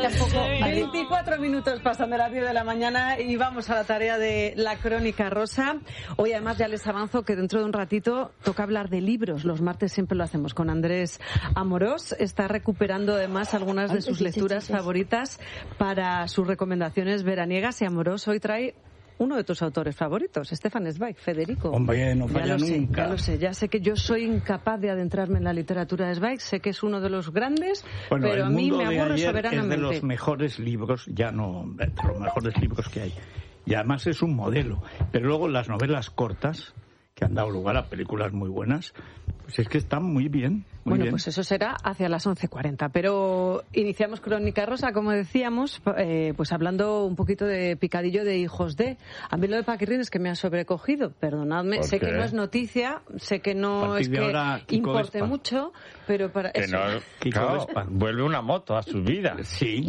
tampoco... 24 minutos pasan de las 10 de la mañana y vamos a la tarea de la Crónica Rosa. Hoy además ya les avanzo que dentro de un ratito toca hablar de libros. Los martes siempre lo hacemos con Andrés Amorós. Está recuperando además algunas de sus lecturas favoritas para sus recomendaciones veraniegas, y Amorós hoy trae uno de tus autores favoritos, Stefan Zweig, Federico. Hombre, no falla nunca. Ya lo sé, ya sé que yo soy incapaz de adentrarme en la literatura de Zweig, sé que es uno de los grandes, bueno, pero a mí me aburre soberanamente. Es de los mejores libros, ya no, de los mejores libros que hay. Y además es un modelo. Pero luego las novelas cortas, que han dado lugar a películas muy buenas, pues es que están muy bien. Bueno, pues eso será hacia las 11:40. Pero iniciamos Crónica Rosa, como decíamos, pues hablando un poquito de picadillo de Hijos de. A mí lo de Paquirrín es que me ha sobrecogido, perdonadme. Sé que no es noticia, sé que no es que importe mucho, pero para que eso... no, claro, vuelve una moto a su vida. Sí.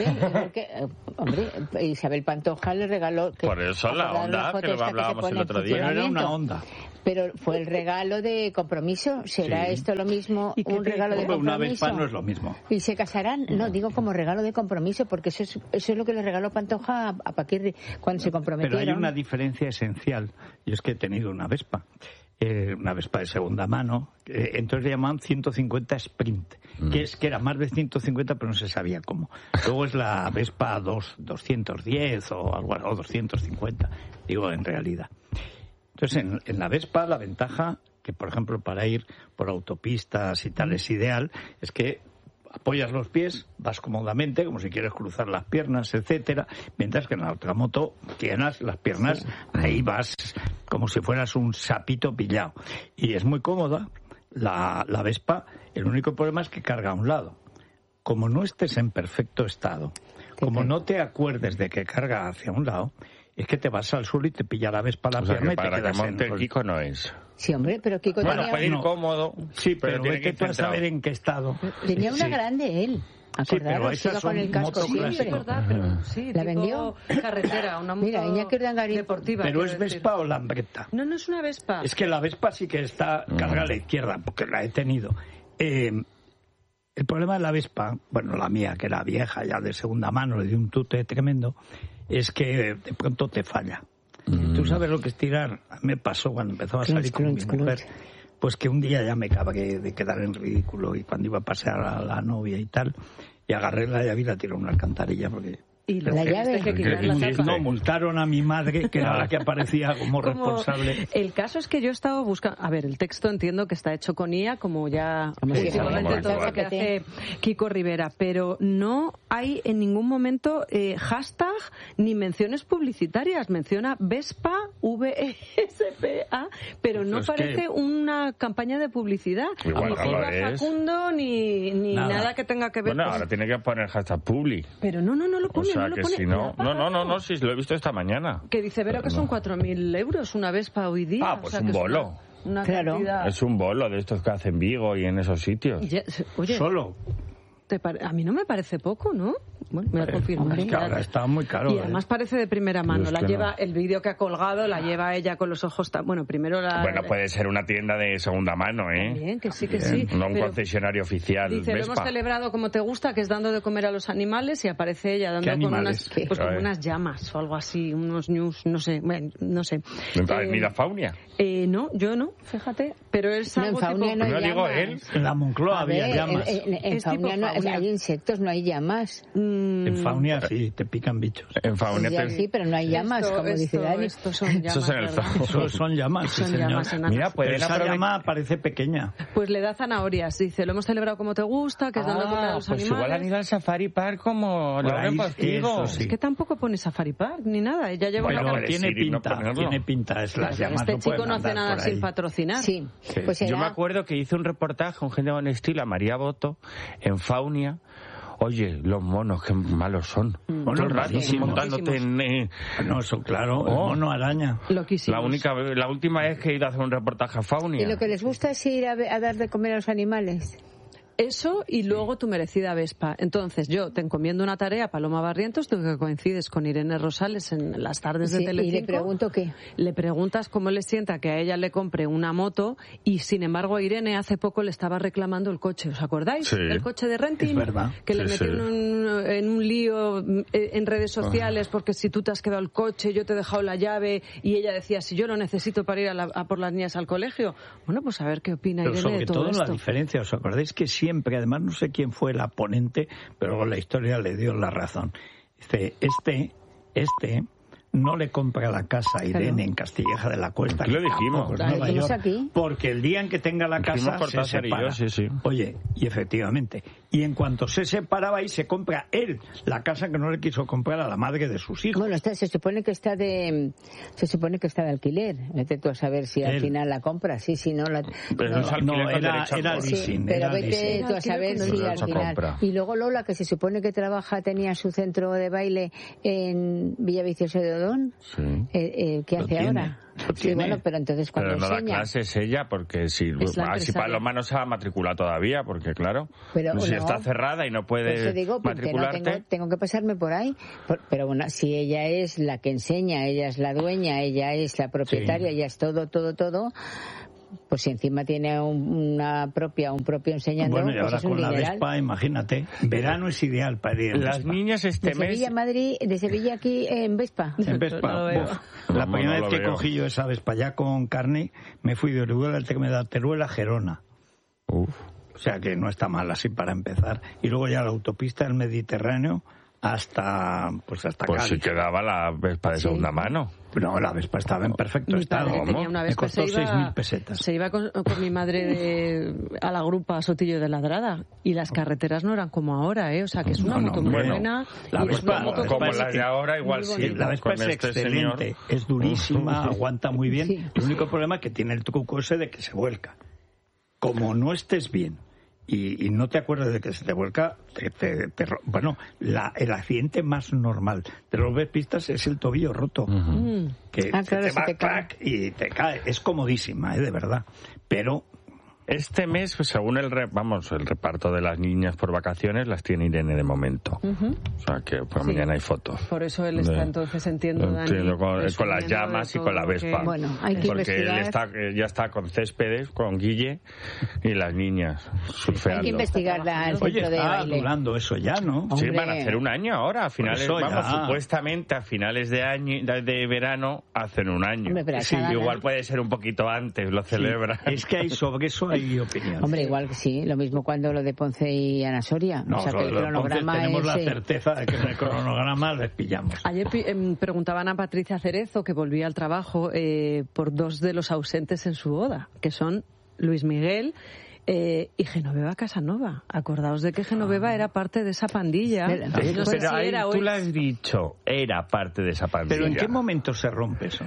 Hombre, Isabel Pantoja le regaló... Por eso la Honda, que lo hablábamos el otro día. Pero era una Honda. Pero fue el regalo de compromiso. ¿Será esto lo mismo? Un regalo de compromiso. Una Vespa no es lo mismo. ¿Y se casarán? No, digo como regalo de compromiso, porque eso es lo que le regaló Pantoja a Paquirri cuando se comprometieron. Pero hay una diferencia esencial. Yo es que he tenido una Vespa de segunda mano, entonces le llamaban 150 Sprint, que era más de 150, pero no se sabía cómo. Luego es la Vespa 210 o algo, o 250, digo en realidad. Entonces, en la Vespa, la ventaja, que por ejemplo para ir por autopistas y tal es ideal, es que apoyas los pies, vas cómodamente, como si quieres cruzar las piernas, etcétera, mientras que en la otra moto tienes las piernas, ahí vas como si fueras un sapito pillado. Y es muy cómoda la Vespa, el único problema es que carga a un lado. Como no estés en perfecto estado, como no te acuerdes de que carga hacia un lado, es que te vas al suelo y te pilla la Vespa la pierna y te quedas que monte Kiko no es. Sí, hombre, pero Kiko tenía... puede ir cómodo. Sí, pero tiene que saber en qué estado. Tenía una grande él. Sí, pero esas con el casco siempre. Sí, es verdad, pero sí, la vendió. Carretera, una moto. Mira, Iñaki Urdangarín deportiva. ¿Pero es Vespa o Lambretta? No es una Vespa. Es que la Vespa sí que está carga a la izquierda, porque la he tenido. El problema de la Vespa, bueno, la mía, que era vieja, ya de segunda mano, le di un tute tremendo, es que de pronto te falla. ¿Tú sabes lo que es tirar? A mí me pasó cuando empezó a salir con mi mujer, pues que un día ya me cabré de quedar en ridículo, y cuando iba a pasear a la novia y tal, y agarré la llave y la tiré a una alcantarilla, porque... Y la llave no, multaron a mi madre, que era la que aparecía como responsable. El caso es que yo he estado buscando... A ver, el texto entiendo que está hecho con IA, como ya últimamente todo lo que hace Kiko Rivera, pero no hay en ningún momento hashtag ni menciones publicitarias. Menciona Vespa, VESPA, pero no parece una campaña de publicidad. Igual ni Silvia Facundo, ni nada que tenga que ver con... Bueno, ahora tiene que poner hashtag publi. Pero no lo pone. O sea, que si no... No, sí, lo he visto esta mañana. Que dice Vera que son 4.000 euros una Vespa hoy día. Ah, pues un bolo. Una cantidad... Es un bolo de estos que hacen Vigo y en esos sitios. Oye, solo. A mí no me parece poco, ¿no? Bueno, me voy a confirmar. Es que ahora está muy caro. Y además parece de primera mano. El vídeo que ha colgado la lleva ella con los ojos... Bueno, primero Bueno, puede ser una tienda de segunda mano, ¿eh? Bien, que sí. No un concesionario oficial. Dice, Vespa. lo hemos celebrado como te gusta, que es dando de comer a los animales, y aparece ella dando con unas llamas o algo así, unos news, no sé. ¿Mira Faunia? No, yo no, fíjate. Pero es algo en Faunia tipo... no hay digo llamas. él. En la Moncloa había llamas. En Faunia no hay insectos, no hay llamas. En Faunia sí, te pican bichos. En Faunia sí, pero no hay llamas, como dice Dani. Estos son llamas. Eso es en el Faunia. Son llamas, sí, señor. Mira, esa llama parece pequeña. Pues le da zanahorias. Dice, lo hemos celebrado como te gusta, que es dando comer a los animales. Igual han ido al Safari Park como lo ven contigo. Es que tampoco pone Safari Park ni nada. Ella lleva una tiene pinta, es las llamas. Este chico no hace nada sin patrocinar. Sí. Pues yo me acuerdo que hice un reportaje con gente con estilo a María Boto en Faunia. Oye, los monos, qué malos son. Monos rarísimos. Montándote en... No, eso claro, el mono araña. La última vez que he ido a hacer un reportaje a Faunia. ¿Y lo que les gusta es ir a dar de comer a los animales? Eso y luego tu merecida Vespa. Entonces yo te encomiendo una tarea, Paloma Barrientos, tú que coincides con Irene Rosales en las tardes de Telecinco. ¿Y le pregunto qué? Le preguntas cómo le sienta que a ella le compre una moto, y sin embargo a Irene hace poco le estaba reclamando el coche. ¿Os acordáis? Sí. El coche de renting. Es verdad. Que le metió en un hablando en redes sociales, porque si tú te has quedado el coche, yo te he dejado la llave, y ella decía, si yo lo necesito para ir a por las niñas al colegio. Bueno, pues a ver qué opina Irene de todo esto. Sobre todo la diferencia, ¿os acordáis que siempre, además no sé quién fue la ponente, pero luego la historia le dio la razón? Dice, este no le compra la casa a Irene en Castilleja de la Cuesta. Aquí lo dijimos. Nueva York, porque el día en que tenga la casa se separa. Sí. Oye, y efectivamente. Y en cuanto se separaba, y se compra él la casa que no le quiso comprar a la madre de sus hijos. Bueno, se supone que está de alquiler. Vete tú a saber si al final la compra, sí, no la. Pero no, era leasing. Pero vete tú a saber si al final. Y luego Lola, que se supone que tenía su centro de baile en Villaviciosa de Odón. Sí. ¿Qué hace ahora? Sí, bueno, pero entonces cuando no enseña... da clases ella, porque si Paloma no se va a matricular todavía, porque claro, si está cerrada y no puede matricularte... No tengo que pasarme por ahí, pero bueno, si ella es la que enseña, ella es la dueña, ella es la propietaria, ella es todo, pues si encima tiene un propio enseñando, bueno, y ahora pues es un con dineral. La Vespa, imagínate, verano es ideal para ir en Las Vespa. niñas de Sevilla a Madrid, de Sevilla aquí en Vespa. En Vespa, la primera vez que cogí yo esa Vespa ya con carne, me fui de Teruel a Gerona. O sea que no está mal así para empezar. Y luego ya la autopista del Mediterráneo hasta Cádiz. Si quedaba la Vespa de segunda mano. No, la Vespa estaba en perfecto estado. Tenía una Vespa, me costó 6.000 pesetas. Se iba con mi madre a la grupa a Sotillo de Ladrada, y las carreteras no eran como ahora, o sea que es una moto muy buena. La Vespa, como las de ahora, igual sí. La Vespa es excelente, es durísima, aguanta muy bien. Sí. El único problema es que tiene el truco ese de que se vuelca. Como no estés bien y no te acuerdas de que se te vuelca, el accidente más normal de los vespistas es el tobillo roto. Que claro, te va y te cae. Es comodísima, de verdad. Pero este mes, pues, según el reparto de las niñas por vacaciones, las tiene Irene de momento. O sea que por mañana hay fotos. Por eso él está entonces, entiendo, Dani, con las llamas y con la Vespa. Bueno, hay que porque investigar. Él ya está con Céspedes, con Guille y las niñas surfeando. Hay que investigar el centro de baile. Está durando eso ya, ¿no? Sí, van a hacer un año ahora, a finales, supuestamente a finales de año, de verano, hacen un año. Hombre, igual puede ser un poquito antes, lo celebran. Es que hay sobre eso hay opinión. Hombre, igual que sí, lo mismo cuando lo de Ponce y Ana Soria. No, o sea, que el cronograma tenemos la certeza de que en el cronograma les pillamos. Ayer preguntaban a Patricia Cerezo, que volvía al trabajo, por dos de los ausentes en su boda, que son Luis Miguel y Genoveva Casanova. Acordaos de que Genoveva era parte de esa pandilla. No sé si era tú lo has dicho, era parte de esa pandilla. ¿Pero en qué momento se rompe eso?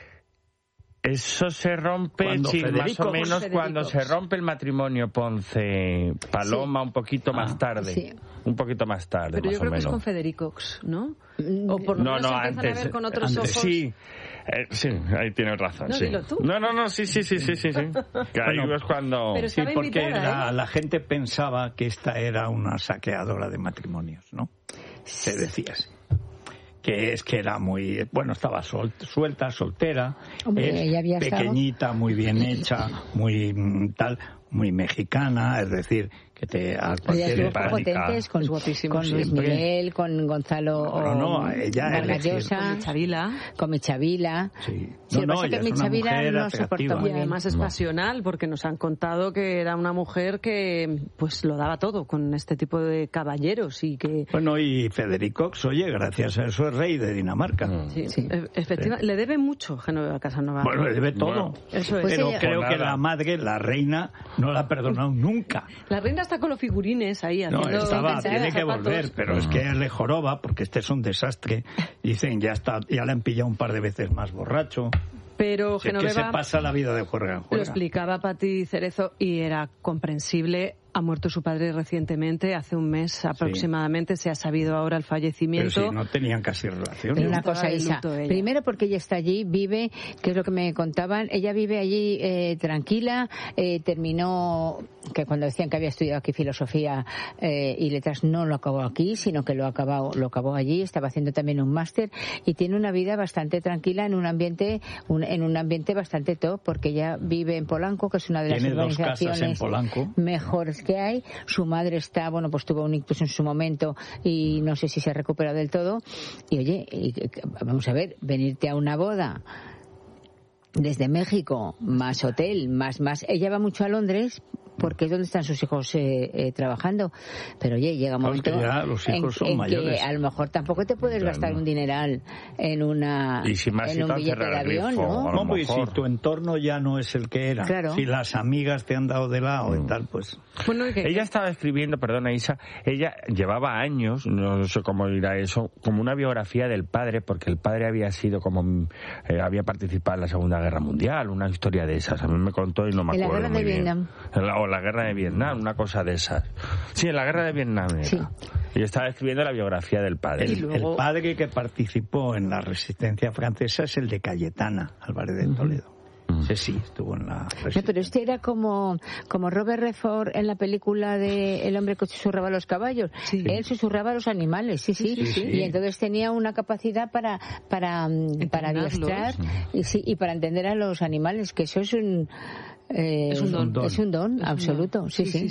Eso se rompe, más o menos cuando se rompe el matrimonio Ponce-Paloma, un poquito más tarde. Sí. Un poquito más tarde, pero más yo creo o menos. Que es con Federicox, ¿no? O por lo menos antes, a ver con otros ojos. Sí. Sí, ahí tienes razón. No, sí. Dilo tú. No, sí. Que ahí es cuando... Pero sí, porque invitada, la gente pensaba que esta era una saqueadora de matrimonios, ¿no? Se decía así. Que era muy... Bueno, estaba suelta, soltera. Hombre, ella había pequeñita, estado... muy bien hecha, muy muy mexicana, es decir, que te a cualquier potentes con Luis Miguel, con Gonzalo Vargallosa, con Michavila. Sí. Sí, que Michavila no soportó muy bien. Y además es pasional, porque nos han contado que era una mujer que pues lo daba todo con este tipo de caballeros y que... Bueno, y Federico, oye, gracias a eso es rey de Dinamarca. Sí. Efectivamente, le debe mucho Genoveva Casanova. Bueno, le debe todo. Eso es. Pero creo que la madre, la reina, no la ha perdonado nunca. La reina está con los figurines ahí haciendo... Tiene que volver, pero es que le joroba, porque este es un desastre. Dicen, ya le han pillado un par de veces más borracho. Pero Genoveva... Es que se pasa la vida de juerga. Lo explicaba Pati Cerezo y era comprensible. Ha muerto su padre recientemente, hace un mes aproximadamente, se ha sabido ahora el fallecimiento. Pero si no tenían casi relación. Pero una cosa, Isa, primero porque ella está allí, vive, que es lo que me contaban, ella vive allí tranquila, terminó, que cuando decían que había estudiado aquí filosofía y letras, no lo acabó aquí, sino que lo acabó allí, estaba haciendo también un máster y tiene una vida bastante tranquila en un ambiente bastante top, porque ella vive en Polanco, que es una de las urbanizaciones mejores problemas que hay. Su madre está, bueno, pues tuvo un ictus en su momento y no sé si se ha recuperado del todo. Y oye, vamos a ver, venirte a una boda desde México, más hotel, más. Ella va mucho a Londres porque es donde están sus hijos trabajando. Pero oye, llega un momento los hijos son mayores. Que a lo mejor tampoco te puedes gastar un dineral en un billete de avión, ¿no? No, pues si tu entorno ya no es el que era, claro. Si las amigas te han dado de lado y tal, pues... Bueno, ella estaba escribiendo, perdona Isa, ella llevaba años, no sé cómo dirá eso, como una biografía del padre, porque el padre había sido como... había participado en la Segunda Guerra Mundial, una historia de esas. A mí me contó y no me acuerdo muy bien. En la guerra de Vietnam, una cosa de esas. Sí, en la guerra de Vietnam era. Sí. Y estaba escribiendo la biografía del padre. El padre que participó en la resistencia francesa es el de Cayetana, Álvarez de Toledo. Sí, estuvo en la resistencia. No, pero este era como Robert Redford en la película de El hombre que susurraba a los caballos. Sí. Él susurraba a los animales, sí. Y entonces tenía una capacidad para adiestrar y para entender a los animales, que eso es un don absoluto. Sí.